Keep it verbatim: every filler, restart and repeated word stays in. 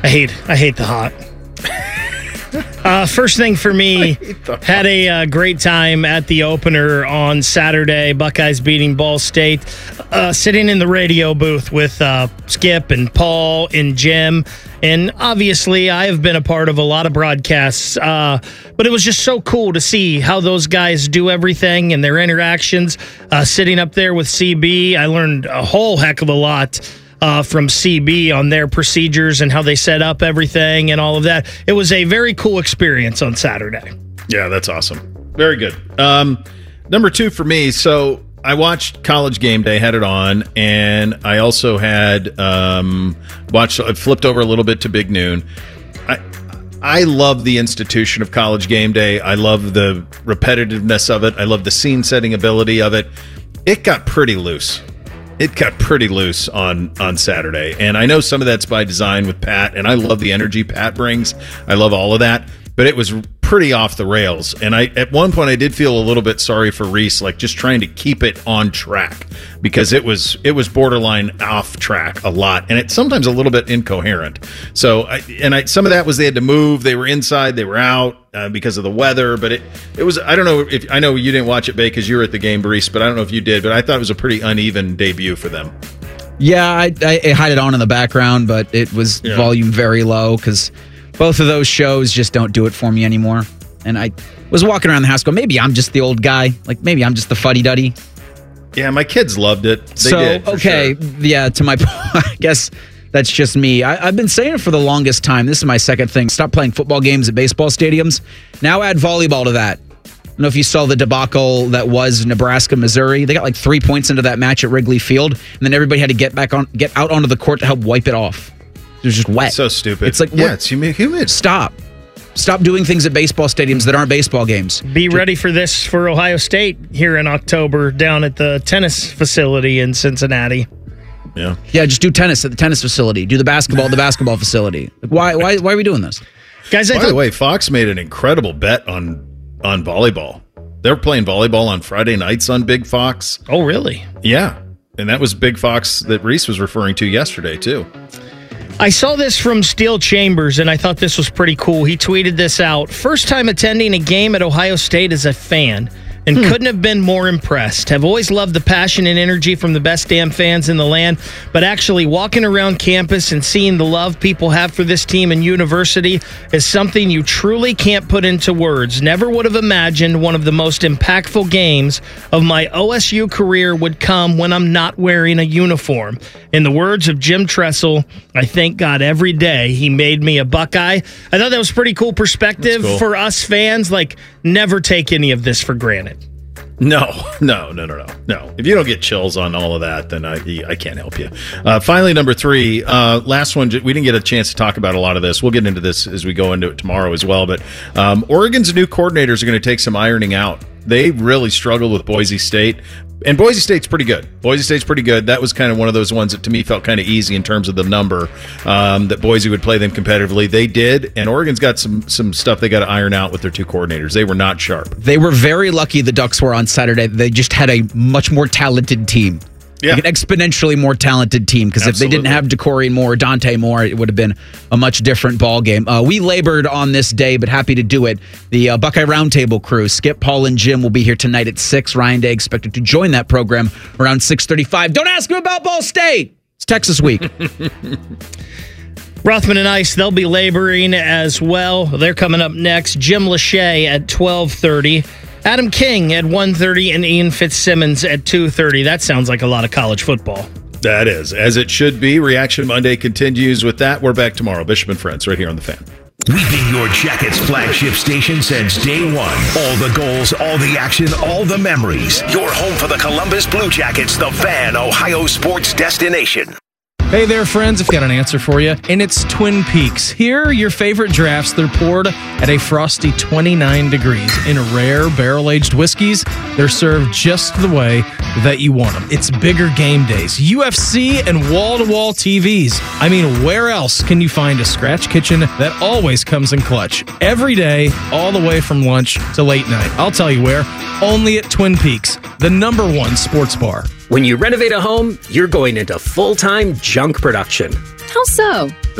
I hate I hate the hot. Uh, first thing for me, had a uh, great time at the opener on Saturday. Buckeyes beating Ball State. Uh, sitting in the radio booth with uh, Skip and Paul and Jim. And obviously, I have been a part of a lot of broadcasts. Uh, but it was just so cool to see how those guys do everything and their interactions. Uh, sitting up there with C B, I learned a whole heck of a lot Uh, from C B on their procedures and how they set up everything and all of that. It was a very cool experience on Saturday. Yeah, that's awesome. Very good. Um, number two for me, so I watched College Game Day, had it on, and I also had um, watched, I flipped over a little bit to Big Noon. I, I love the institution of College Game Day. I love the repetitiveness of it. I love the scene-setting ability of it. It got pretty loose. It got pretty loose on, on Saturday, and I know some of that's by design with Pat, and I love the energy Pat brings. I love all of that, but it was pretty off the rails, and I at one point I did feel a little bit sorry for Reese, like just trying to keep it on track, because it was it was borderline off track a lot, and it's sometimes a little bit incoherent. So, I, and I, some of that was they had to move, they were inside, they were out uh, because of the weather, but it it was I don't know if I know you didn't watch it, Bay, because you were at the game, Reese, but I don't know if you did, but I thought it was a pretty uneven debut for them. Yeah, I, I, I had it on in the background, but it was yeah. volume very low because both of those shows just don't do it for me anymore. And I was walking around the house going, maybe I'm just the old guy. Like, maybe I'm just the fuddy-duddy. Yeah, my kids loved it. They so, did, okay, sure. yeah, to my point, I guess that's just me. I, I've been saying it for the longest time. This is my second thing. Stop playing football games at baseball stadiums. Now add volleyball to that. I don't know if you saw the debacle that was Nebraska, Missouri. They got like three points into that match at Wrigley Field, and then everybody had to get back on, get out onto the court to help wipe it off. It was just wet. So stupid. It's like, yeah, what? it's humid. Stop. Stop doing things at baseball stadiums that aren't baseball games. Be ready for this for Ohio State here in October down at the tennis facility in Cincinnati. Yeah. Yeah, just do tennis at the tennis facility. Do the basketball at the basketball facility. Why why why are we doing this? Guys, I By thought- the way, Fox made an incredible bet on on volleyball. They were playing volleyball on Friday nights on Big Fox. Oh, really? Yeah. And that was Big Fox that Reese was referring to yesterday, too. I saw this from Steel Chambers, and I thought this was pretty cool. He tweeted this out. First time attending a game at Ohio State as a fan, and hmm. couldn't have been more impressed. Have always loved the passion and energy from the best damn fans in the land, but actually walking around campus and seeing the love people have for this team and university is something you truly can't put into words. Never would have imagined one of the most impactful games of my O S U career would come when I'm not wearing a uniform. In the words of Jim Tressel, I thank God every day he made me a Buckeye. I thought that was pretty cool perspective cool. for us fans. Like, never take any of this for granted. No, no, no, no, no, no. If you don't get chills on all of that, then I I can't help you. Uh, finally, number three, uh, last one. We didn't get a chance to talk about a lot of this. We'll get into this as we go into it tomorrow as well. But um, Oregon's new coordinators are going to take some ironing out. They really struggled with Boise State. And Boise State's pretty good. Boise State's pretty good. That was kind of one of those ones that to me felt kind of easy in terms of the number um, that Boise would play them competitively. They did, and Oregon's got some some stuff they got to iron out with their two coordinators. They were not sharp. They were very lucky the Ducks were on Saturday. They just had a much more talented team. Yeah. Like an exponentially more talented team, because if they didn't have Decory Moore or Dante Moore, it would have been a much different ball game. Uh, we labored on this day, but happy to do it. The uh, Buckeye Roundtable crew, Skip, Paul, and Jim will be here tonight at six. Ryan Day expected to join that program around six thirty-five. Don't ask him about Ball State. It's Texas week. Rothman and Ice, they'll be laboring as well. They're coming up next. Jim Lachey at twelve thirty. Adam King at one thirty and Ian Fitzsimmons at two thirty. That sounds like a lot of college football. That is, as it should be. Reaction Monday continues with that. We're back tomorrow. Bishop and Friends right here on The Fan. We've been your Jackets flagship station since day one. All the goals, all the action, all the memories. Your home for the Columbus Blue Jackets, The Fan, Ohio sports destination. Hey there, friends. I've got an answer for you, and it's Twin Peaks. Here are your favorite drafts. They're poured at a frosty twenty-nine degrees in rare barrel-aged whiskeys. They're served just the way that you want them. It's bigger game days, U F C, and wall-to-wall T Vs. I mean, where else can you find a scratch kitchen that always comes in clutch? Every day, all the way from lunch to late night. I'll tell you where. Only at Twin Peaks, the number one sports bar. When you renovate a home, you're going into full-time junk production. How so?